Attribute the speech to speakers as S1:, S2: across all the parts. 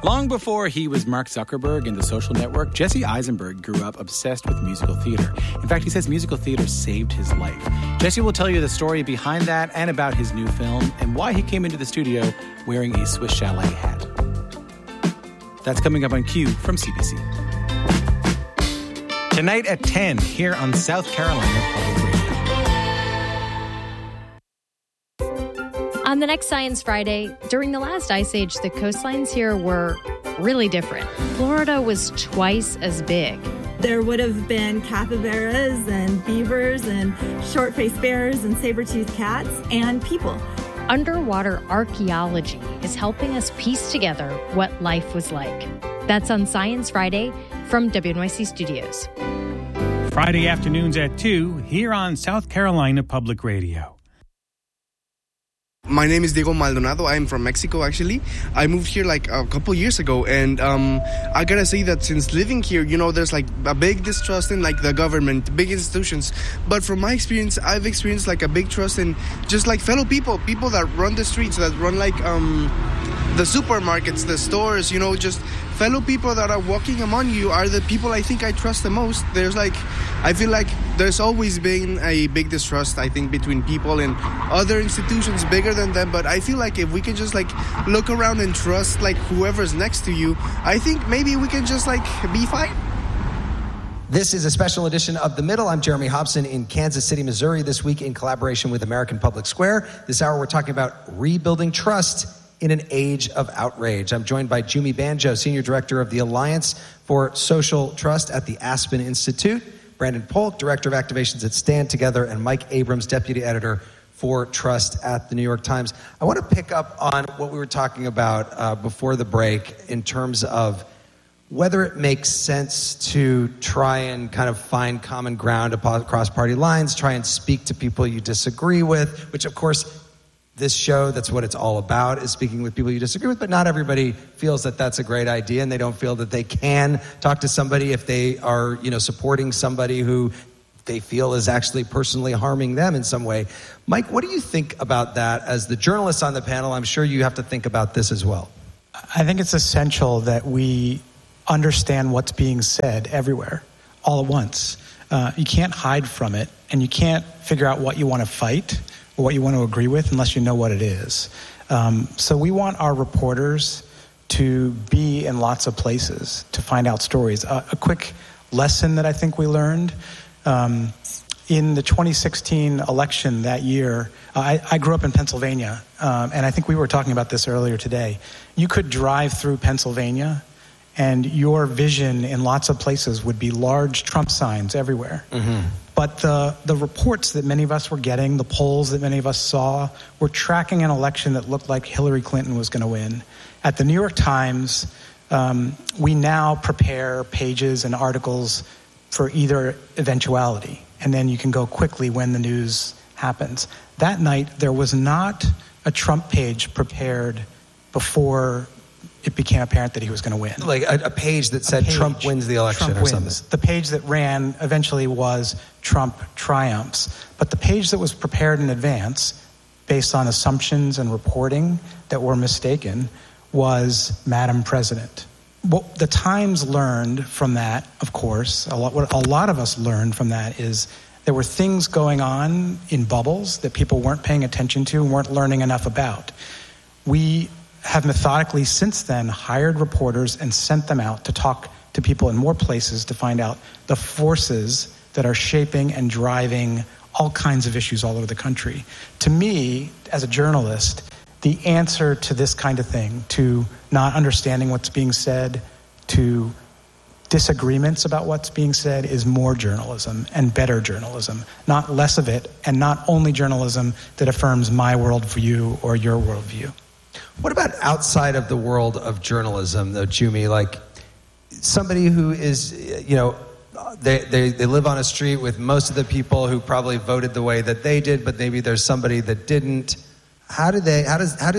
S1: Long before he was Mark Zuckerberg in The Social Network, Jesse Eisenberg grew up obsessed with musical theater. In fact, he says musical theater saved his life. Jesse will tell you the story behind that and about his new film and why he came into the studio wearing a Swiss Chalet hat. That's coming up on Q from CBC. Tonight at 10 here on South Carolina Public Radio.
S2: On the next Science Friday, during the last ice age, the coastlines here were really different. Florida was twice as big.
S3: There would have been capybaras and beavers and short-faced bears and saber-toothed cats and people.
S2: Underwater archaeology is helping us piece together what life was like. That's on Science Friday from WNYC Studios.
S4: Friday afternoons at 2 here on South Carolina Public Radio.
S5: My name is Diego Maldonado. I'm from Mexico, actually. I moved here like a couple years ago, and I gotta say that since living here, there's like a big distrust in like the government, big institutions. But from my experience, I've experienced like a big trust in just like fellow people that run the streets, that run like the supermarkets, the stores, just fellow people that are walking among you are the people I think I trust the most. I feel like there's always been a big distrust, I think, between people and other institutions bigger than them. But I feel like if we can just like look around and trust like whoever's next to you, I think maybe we can just like be fine.
S6: This is a special edition of The Middle. I'm Jeremy Hobson in Kansas City, Missouri, this week in collaboration with American Public Square. This hour we're talking about rebuilding trust in an age of outrage. I'm joined by Jumi Banjo, Senior Director of the Alliance for Social Trust at the Aspen Institute, Brandon Polk, Director of Activations at Stand Together, and Mike Abrams, Deputy Editor for Trust at the New York Times. I want to pick up on what we were talking about before the break in terms of whether it makes sense to try and kind of find common ground across party lines, try and speak to people you disagree with, which of course this show, that's what it's all about, is speaking with people you disagree with, but not everybody feels that that's a great idea, and they don't feel that they can talk to somebody if they are, supporting somebody who they feel is actually personally harming them in some way. Mike, what do you think about that? As the journalists on the panel, I'm sure you have to think about this as well.
S7: I think it's essential that we understand what's being said everywhere, all at once. You can't hide from it, and you can't figure out what you want to fight or what you want to agree with unless you know what it is. So we want our reporters to be in lots of places to find out stories. A quick lesson that I think we learned in the 2016 election that year, I grew up in Pennsylvania, and I think we were talking about this earlier today. You could drive through Pennsylvania, and your vision in lots of places would be large Trump signs everywhere. Mm-hmm. But the reports that many of us were getting, the polls that many of us saw, were tracking an election that looked like Hillary Clinton was going to win. At the New York Times, we now prepare pages and articles for either eventuality, and then you can go quickly when the news happens. That night, there was not a Trump page prepared before it became apparent that he was going to win.
S6: Like a page that said Trump wins the election
S7: Trump
S6: or something.
S7: The page that ran eventually was Trump triumphs. But the page that was prepared in advance, based on assumptions and reporting that were mistaken, was Madam President. What the Times learned from that, of course, what a lot of us learned from that is there were things going on in bubbles that people weren't paying attention to and weren't learning enough about. We have methodically since then hired reporters and sent them out to talk to people in more places to find out the forces that are shaping and driving all kinds of issues all over the country. To me, as a journalist, the answer to this kind of thing, to not understanding what's being said, to disagreements about what's being said, is more journalism and better journalism, not less of it, and not only journalism that affirms my worldview or your worldview.
S6: What about outside of the world of journalism, though, Jumi? Like somebody who is, they live on a street with most of the people who probably voted the way that they did, but maybe there's somebody that didn't. How do they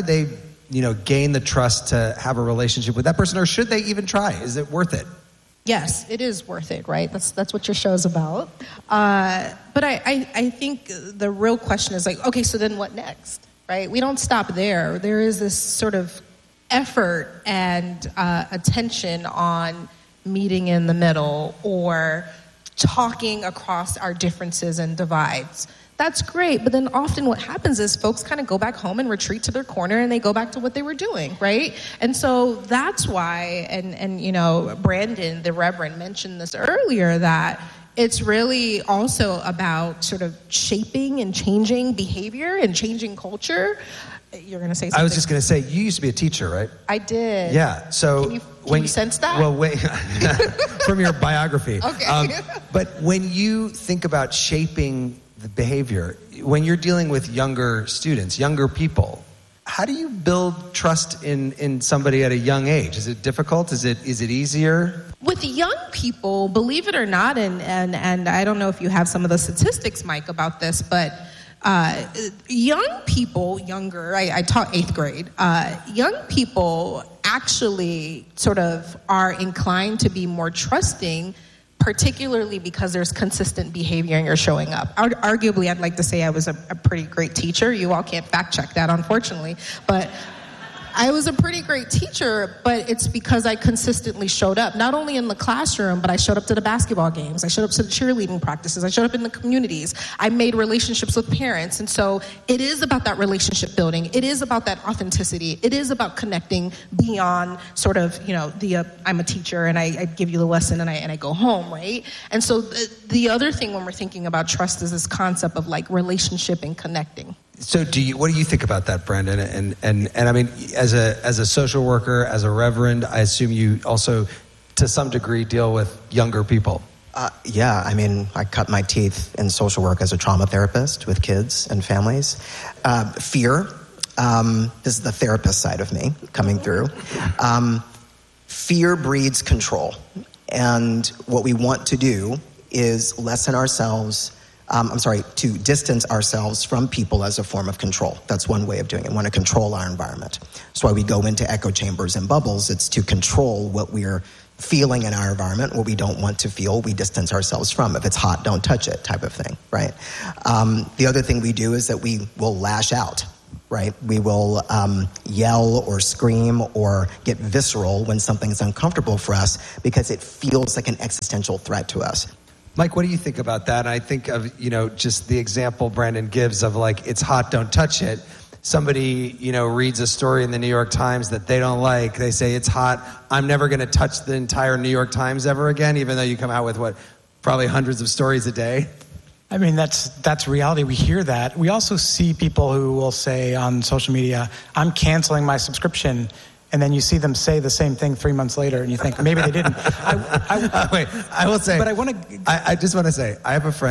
S6: gain the trust to have a relationship with that person, or should they even try? Is it worth it?
S8: Yes, it is worth it, right? That's what your show's about. But I think the real question is like, okay, so then what next? Right? We don't stop there. There is this sort of effort and attention on meeting in the middle or talking across our differences and divides. That's great, but then often what happens is folks kind of go back home and retreat to their corner and they go back to what they were doing, right? And so that's why, and you know, Brandon, the Reverend, mentioned this earlier, that it's really also about sort of shaping and changing behavior and changing culture. You're going to say something.
S6: I was just going to say, you used to be a teacher, right?
S8: I did.
S6: Yeah, so...
S8: Can you sense that?
S6: Well, wait, from your biography.
S8: Okay.
S6: But when you think about shaping the behavior, when you're dealing with younger students, younger people, how do you build trust in somebody at a young age? Is it difficult? Is it easier?
S8: With young people, believe it or not, and I don't know if you have some of the statistics, Mike, about this, but young people, younger, I taught 8th grade, young people actually sort of are inclined to be more trusting, particularly because there's consistent behavior and you're showing up. Arguably, I'd like to say I was a pretty great teacher. You all can't fact check that, unfortunately, but I was a pretty great teacher, but it's because I consistently showed up, not only in the classroom, but I showed up to the basketball games. I showed up to the cheerleading practices. I showed up in the communities. I made relationships with parents. And so it is about that relationship building. It is about that authenticity. It is about connecting beyond sort of, you know, I'm a teacher and I give you the lesson and I go home, right? And so the other thing when we're thinking about trust is this concept of like relationship and connecting.
S6: So what do you think about that, Brandon? And I mean, as a social worker, as a reverend, I assume you also, to some degree, deal with younger people.
S9: Yeah, I mean, I cut my teeth in social work as a trauma therapist with kids and families. Fear, this is the therapist side of me coming through. Fear breeds control. And what we want to do is lessen ourselves, to distance ourselves from people as a form of control. That's one way of doing it. We want to control our environment. That's why we go into echo chambers and bubbles. It's to control what we're feeling in our environment. What we don't want to feel, we distance ourselves from. If it's hot, don't touch it, type of thing, right? The other thing we do is that we will lash out, right? We will yell or scream or get visceral when something's uncomfortable for us because it feels like an existential threat to us.
S6: Mike, what do you think about that? I think of, you know, just the example Brandon gives of like, it's hot, don't touch it. Somebody, you know, reads a story in the New York Times that they don't like. They say, it's hot. I'm never going to touch the entire New York Times ever again, even though you come out with probably hundreds of stories a day.
S7: I mean, that's reality. We hear that. We also see people who will say on social media, I'm canceling my subscription. And then you see them say the same thing 3 months later, and you think maybe they didn't.
S6: Wait, I will say.
S7: But
S6: I just want to say, I have a friend.